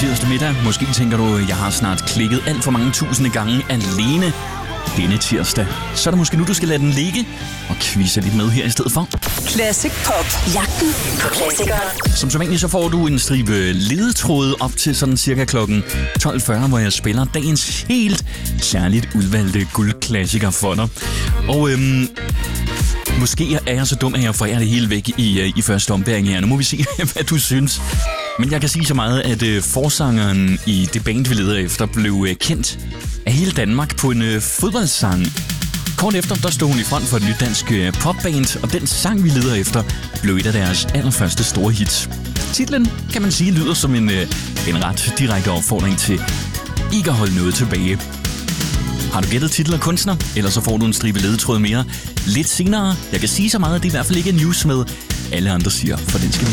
tirsdag middag. Måske tænker du, jeg har snart klikket alt for mange tusinde gange alene denne tirsdag. Så er det måske nu, du skal lade den ligge og quizze lidt med her i stedet for. Classic Pop. Jagten på klassikeren. Som sædvanligt så får du en stribe ledetråde op til sådan cirka klokken 12.40, hvor jeg spiller dagens helt særligt udvalgte guldklassiker for dig. Og måske er jeg så dum, at jeg forærer det hele væk i første ombæring her. Nu må vi se, hvad du synes. Men jeg kan sige så meget, at forsangeren i det band, vi leder efter, blev kendt af hele Danmark på en fodboldsang. Kort efter, der stod hun i front for et nyt dansk popband, og den sang, vi leder efter, blev et af deres allerførste store hits. Titlen, kan man sige, lyder som en ret direkte opfordring til ikke at holde noget tilbage. Har du gættet titel og kunstner? Ellers så får du en stribe ledetråd mere lidt senere. Jeg kan sige så meget, at det i hvert fald ikke er news med alle andre siger, for den skal vi